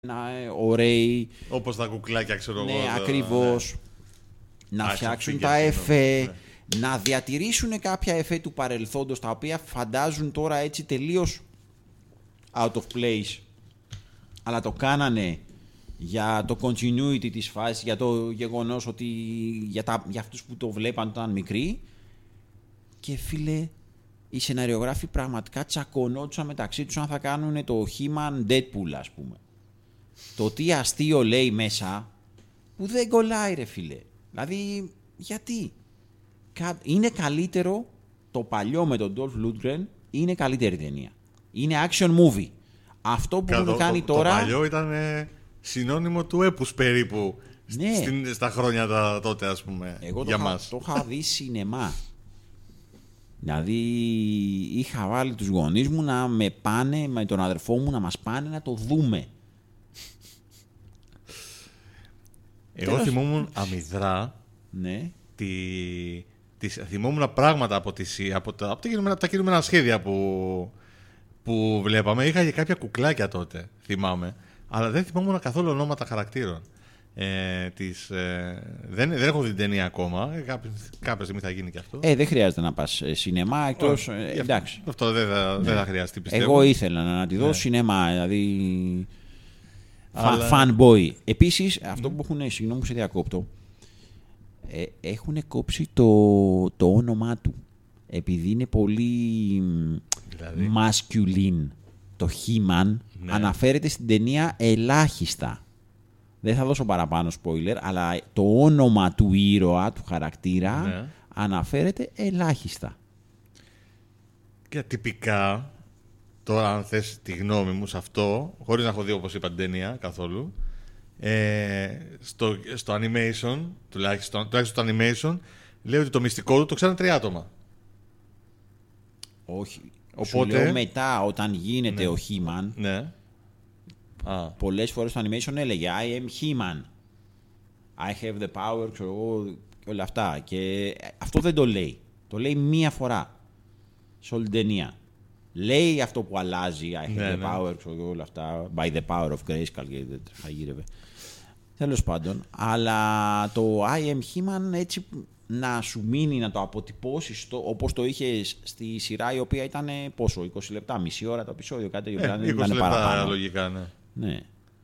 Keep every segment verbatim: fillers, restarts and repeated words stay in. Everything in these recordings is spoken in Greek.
ωραίοι. Όπως τα κουκλάκια, ξέρω εγώ. Ναι, το... ακριβώς. Ναι. Να Action φτιάξουν figures, τα εφέ, ναι. να διατηρήσουν κάποια εφέ του παρελθόντος, τα οποία φαντάζουν τώρα έτσι τελείως out of place. Αλλά το κάνανε για το continuity της φάσης, για το γεγονός ότι για, τα, για αυτούς που το βλέπαν όταν ήταν μικροί. Και φίλε, οι σεναριογράφοι πραγματικά τσακωνόντουσαν μεταξύ τους αν θα κάνουν το He-Man Deadpool, ας πούμε. Το τι αστείο λέει μέσα που δεν κολλάει, ρε φίλε. Δηλαδή, γιατί. Είναι καλύτερο το παλιό με τον Dolph Lundgren, είναι καλύτερη ταινία. Είναι action movie. Αυτό που έχουν κάνει το, τώρα... Το παλιό ήταν ε, συνώνυμο του έπους περίπου, ναι. στην, στα χρόνια τα, τότε, ας πούμε, εγώ για το μας. Εγώ το είχα δει σινεμά. Δηλαδή είχα βάλει τους γονείς μου να με πάνε, με τον αδερφό μου να μας πάνε να το δούμε. Εγώ Τέλος... θυμόμουν αμυδρά, ναι. τη, τη, θυμόμουν πράγματα από, τις, από, τα, από, τα, από τα κινούμενα σχέδια που, που βλέπαμε. Είχα και κάποια κουκλάκια τότε, θυμάμαι, αλλά δεν θυμόμουν καθόλου ονόματα χαρακτήρων. Ε, της, ε, δεν, δεν έχω δει την ταινία ακόμα. Ε, κάποια, κάποια στιγμή θα γίνει και αυτό. Ε, δεν χρειάζεται να πας ε, σινεμά εκτός. Oh, ε, εντάξει. Αυτό, αυτό δεν θα, ναι. δεν θα χρειαστεί, πιστεύω. Εγώ ήθελα να τη δω ναι. σινεμά, δηλαδή. Αλλά... Fanboy. Επίσης, mm. αυτό που έχουν, συγγνώμη που σε διακόπτω, ε, έχουν κόψει το, το όνομά του. Επειδή είναι πολύ δηλαδή... masculine. Το He-Man ναι. αναφέρεται στην ταινία ελάχιστα. Δεν θα δώσω παραπάνω spoiler, αλλά το όνομα του ήρωα, του χαρακτήρα, ναι. αναφέρεται ελάχιστα. Και τυπικά, τώρα αν θες τη γνώμη μου σε αυτό, χωρίς να έχω δει όπως είπα την ταινία καθόλου, ε, στο, στο animation, τουλάχιστον, τουλάχιστον το animation, λέει ότι το μυστικό του το ξέρουν τρία άτομα. Όχι. Οπότε, σου λέω μετά, όταν γίνεται ναι. ο He-Man, ναι. Ah. πολλές φορές το animation έλεγε I am He-Man. I have the power, ξέρω εγώ, και όλα αυτά. Και αυτό δεν το λέει. Το λέει μία φορά σε όλη την ταινία. Λέει αυτό που αλλάζει, I have ναι, the ναι. power, ξέρω εγώ, όλα αυτά. By the power of Grayskull, και δεν θα γύρευε. Τέλος πάντων. Αλλά το I am He-Man έτσι να σου μείνει, να το αποτυπώσεις όπως το είχε στη σειρά, η οποία ήταν πόσο, είκοσι λεπτά, μισή ώρα το επεισόδιο, κάτι ε, δεν ήταν παραπάνω. είκοσι λεπτά λογικά, ναι. Ναι.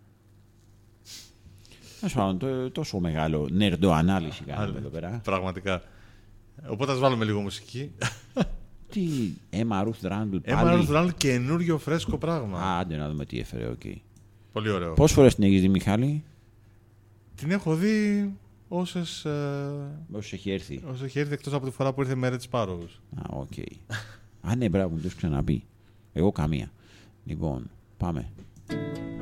Τόσο μεγάλο νερντό ανάλυση κάνουμε εδώ πέρα. Πραγματικά. Οπότε ας βάλουμε λίγο μουσική. Τι, Emma Ruth Randall πάλι. Emma Ruth Randall, καινούριο φρέσκο πράγμα. Α, άντε να δούμε τι έφερε, οκ. Okay. Πολύ ωραίο. Πόσες φορές την έχεις δει, Μιχάλη? Την έχω δει όσες... Ε... Όσες έχει έρθει. Όσες έχει έρθει, εκτός από τη φορά που ήρθε με Red Sparrows. Α, οκ. Okay. Α, ναι, μπράβο, μου το έχεις ξαναπεί. Εγώ καμία. Λοιπόν, πάμε.